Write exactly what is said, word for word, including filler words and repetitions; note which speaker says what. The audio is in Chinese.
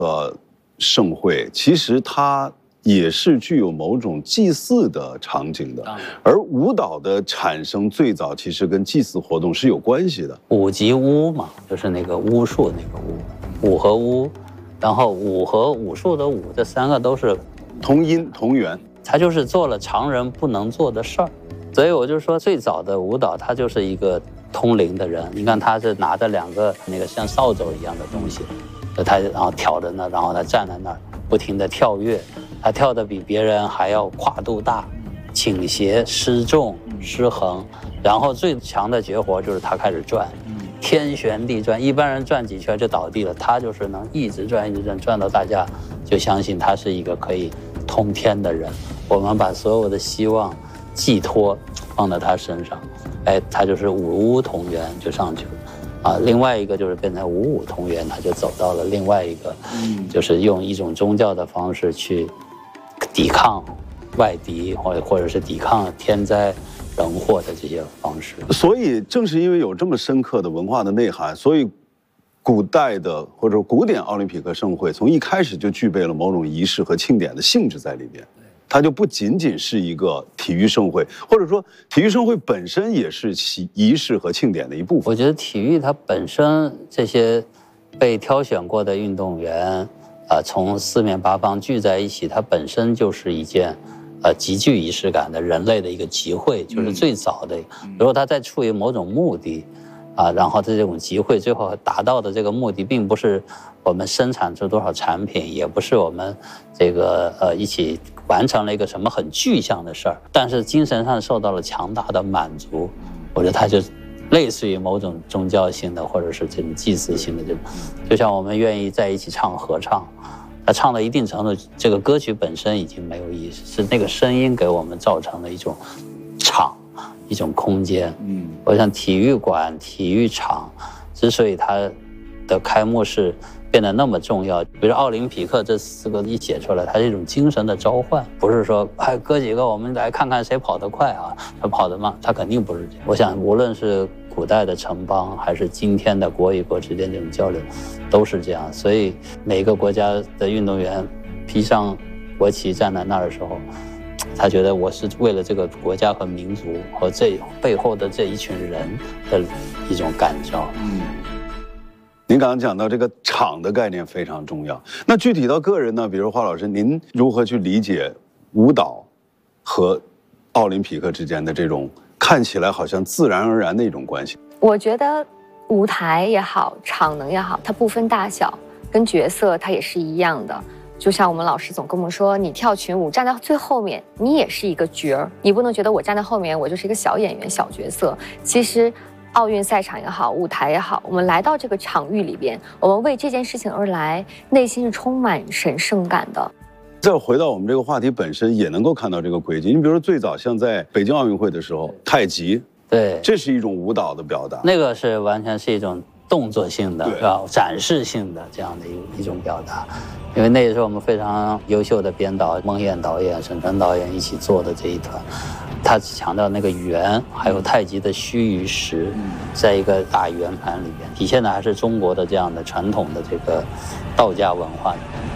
Speaker 1: 呃盛会，其实它也是具有某种祭祀的场景的，而舞蹈的产生最早其实跟祭祀活动是有关系的。
Speaker 2: 舞及巫嘛，就是那个巫术那个巫，舞和巫，然后武和武术的武，这三个都是
Speaker 1: 同音同源，
Speaker 2: 他就是做了常人不能做的事儿。所以我就说，最早的舞蹈他就是一个通灵的人。你看他是拿着两个那个像扫帚一样的东西，他然后挑着那，然后他站在那儿不停地跳跃，他跳得比别人还要跨度大，倾斜、失重、失衡。然后最强的绝活就是他开始转，天旋地转，一般人转几圈就倒地了，他就是能一直转一直转，转到大家就相信他是一个可以通天的人。我们把所有的希望寄托放在他身上，哎，他就是舞巫同源就上去了。啊，另外一个就是变成五五同源，他就走到了另外一个，嗯，就是用一种宗教的方式去抵抗外敌，或或者是抵抗天灾人祸的这些方式。
Speaker 1: 所以正是因为有这么深刻的文化的内涵，所以古代的或者古典奥林匹克盛会从一开始就具备了某种仪式和庆典的性质在里边。它就不仅仅是一个体育盛会，或者说体育盛会本身也是其仪式和庆典的一部分。
Speaker 2: 我觉得体育它本身这些被挑选过的运动员，啊、呃，从四面八方聚在一起，它本身就是一件，呃，极具仪式感的人类的一个集会，就是最早的。如果它在出于某种目的，啊，然后这种集会最后达到的这个目的，并不是我们生产出多少产品，也不是我们这个呃一起完成了一个什么很具象的事儿，但是精神上受到了强大的满足，我觉得它就类似于某种宗教性的或者是这种祭祀性的这种，就像我们愿意在一起唱合唱，它唱到一定程度，这个歌曲本身已经没有意思，是那个声音给我们造成了一种场。一种空间，嗯，我想体育馆、体育场之所以它的开幕式变得那么重要，比如奥林匹克这四个一写出来，它是一种精神的召唤，不是说哎哥几个我们来看看谁跑得快啊，他跑得慢，他肯定不是这样。我想无论是古代的城邦，还是今天的国与国之间这种交流，都是这样。所以每个国家的运动员披上国旗站在那儿的时候，他觉得我是为了这个国家和民族和这背后的这一群人的一种感召。嗯，
Speaker 1: 您刚刚讲到这个场的概念非常重要。那具体到个人呢，比如华老师，您如何去理解舞蹈和奥林匹克之间的这种看起来好像自然而然的一种关系？
Speaker 3: 我觉得舞台也好，场能也好，它不分大小，跟角色它也是一样的。就像我们老师总跟我们说，你跳群舞站在最后面，你也是一个角儿，你不能觉得我站在后面，我就是一个小演员、小角色。其实，奥运赛场也好，舞台也好，我们来到这个场域里边，我们为这件事情而来，内心是充满神圣感的。
Speaker 1: 再回到我们这个话题本身，也能够看到这个轨迹。你比如说，最早像在北京奥运会的时候，太极，
Speaker 2: 对，
Speaker 1: 这是一种舞蹈的表达，
Speaker 2: 那个是完全是一种动作性的，是吧？展示性的这样的一一种表达。因为那也是我们非常优秀的编导孟燕导演、沈腾导演一起做的这一团，他强调那个圆，还有太极的虚与实，在一个大圆盘里边，体现的还是中国的这样的传统的这个道家文化。